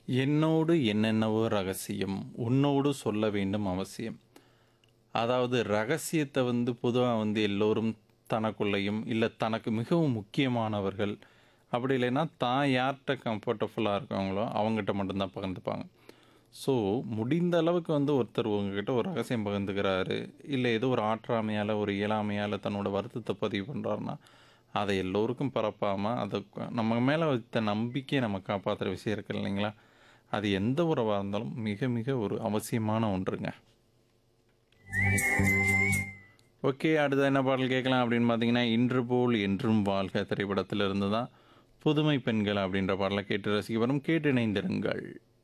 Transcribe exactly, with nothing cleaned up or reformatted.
என்னோடு என்னென்னவோ ரகசியம் உன்னோடு சொல்ல வேண்டும் அவசியம். அதாவது ரகசியத்தை வந்து பொதுவாக வந்து எல்லோரும் தனக்குள்ளேயும் இல்லை தனக்கு மிகவும் முக்கியமானவர்கள் அப்படி இல்லைன்னா தான் யார்கிட்ட கம்ஃபர்டபுளாக இருக்காங்களோ அவங்ககிட்ட மட்டும்தான் பகிர்ந்துப்பாங்க. ஸோ முடிந்த அளவுக்கு வந்து ஒருத்தர் உங்ககிட்ட ஒரு ரகசியம் பகிர்ந்துக்கிறாரு இல்லை ஏதோ ஒரு ஆற்றாமையால் ஒரு இயலாமையால் தன்னோட வருத்தத்தை பதிவு பண்ணுறாருன்னா அதை எல்லோருக்கும் பரப்பாமல் அதை நம்ம மேலே வைத்த நம்பிக்கையை நம்ம காப்பாற்றுற விஷயம் இருக்கு இல்லைங்களா, அது எந்த உறவாக இருந்தாலும் மிக மிக ஒரு அவசியமான ஒன்றுங்க. ஓகே, அடுத்த என்ன பாடல் கேட்கலாம் அப்படின்னு பார்த்தீங்கன்னா, இன்று போல் என்றும் வாழ்க திரைப்படத்தில் இருந்து தான் புதுமை பெண்கள் அப்படின்ற பாடலை கேட்டு ரசிக்க வரும். கேட்டு இணைந்திருங்கள்.